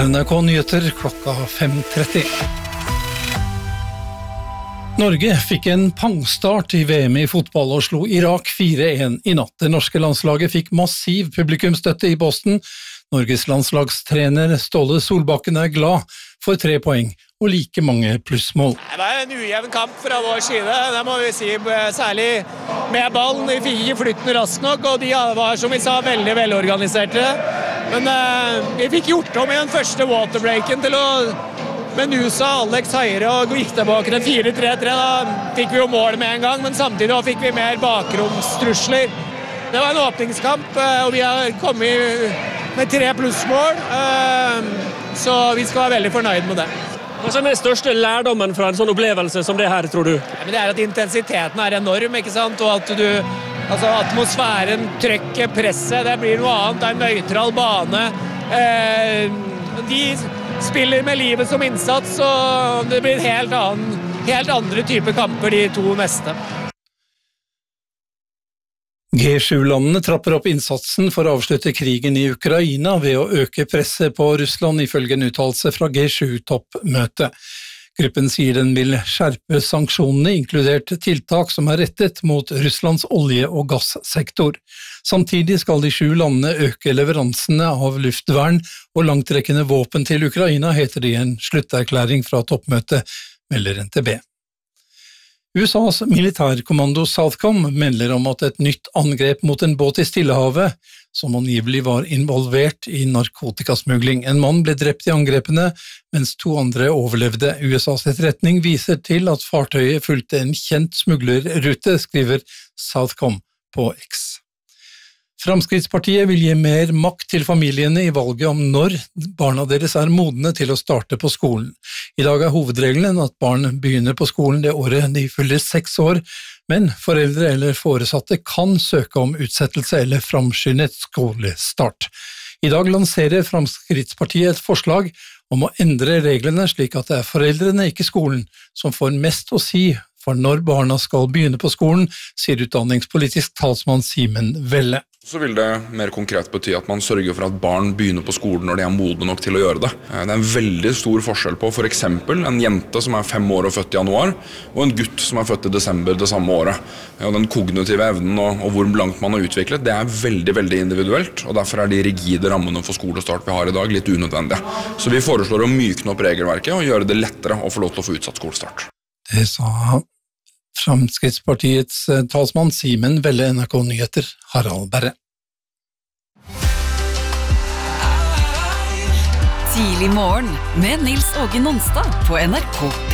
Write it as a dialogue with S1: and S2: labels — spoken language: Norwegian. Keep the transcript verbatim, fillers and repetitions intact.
S1: er N R K Nyheter klokka fem tretti. Norge fikk en pangstart i V M i fotball og slo Irak fire en i natt. Det norske landslaget fikk massiv publikumsstøtte i Boston. Norges landslagstrener Ståle Solbakken er glad for tre poeng og like mange plussmål.
S2: Det var en ujevn kamp fra vår side, det må vi si, særlig med ballen. Vi fikk ikke flytten raskt nok, og de var, som vi sa, veldig velorganiserte. Men uh, vi fikk gjort om i den første waterbreaken til å med Nusa, Alex Heire og gikk tilbake til fire tre tre. Da fikk vi jo mål med en gang, men samtidig fikk vi mer bakromstrusler. Det var en åpningskamp, og vi har kommet med tre plussmål, så vi skal være veldig fornøyd med det.
S3: Hva er den største lærdommen fra en sånn opplevelse som det her, tror du?
S2: Ja, men det er at intensiteten er enorm, ikke sant? Og at du, altså atmosfæren, trøkket, presset, det blir noe annet. Det er en nøytral bane. Eh, de spiller med livet som innsats, og det blir en helt, annen, helt andre type kamper de to neste.
S1: G sju-landene trapper opp innsatsen for å avslutte krigen i Ukraina ved å øke presset på Russland ifølge en uttalelse fra G sju-toppmøtet. Gruppen sier den vil skjerpe sanksjonene, inkludert tiltak som er rettet mot Russlands olje- og gassektor. Samtidig skal de sju landene øke leveransene av luftvern og langtrekkende våpen til Ukraina, heter det i en slutterklæring fra toppmøtet, melder N T B. U S A's militærkommando Southcom melder om at et nytt angrep mot en båt i Stillehavet, som angivelig var involvert i narkotikasmugling. En mann ble drept i angrepene, mens to andre overlevde. U S A's etterretning viser til at fartøyet fulgte en kjent smuglerrute, skriver Southcom på X. Fremskrittspartiet vil gi mer makt til familiene i valget om når barna deres er modne til å starte på skolen. I dag er hovedregelen at barn begynner på skolen det året de fyller seks år, men foreldre eller foresatte kan søke om utsettelse eller framskyndet skolestart. I dag lanserer Fremskrittspartiet et forslag om å endre reglene slik at det er foreldrene, ikke skolen, som får mest å si for når barna skal begynne på skolen, sier utdanningspolitisk talsmann Simen Velle.
S4: Så vil det mer konkret bety at man sørger for at barn begynner på skolen når de er modne nok til å gjøre det. Det er en veldig stor forskjell på for eksempel en jente som er fem år og født i januar, og en gutt som er født i desember det samme året. Og den kognitive evnen og, og hvor langt man har utviklet, det er veldig, veldig individuelt, og derfor er de rigide rammene for skolestart vi har i dag litt unødvendige. Så vi foreslår å mykne opp regelverket og gjøre det lettere å få lov til å få utsatt skolestart.
S1: Det sa Fremskrittspartiets talsmann Simen Velle, N R K Nyheter, Harald Berre.
S5: Tidlig morgen med Nils Åge Nonstad på N R K.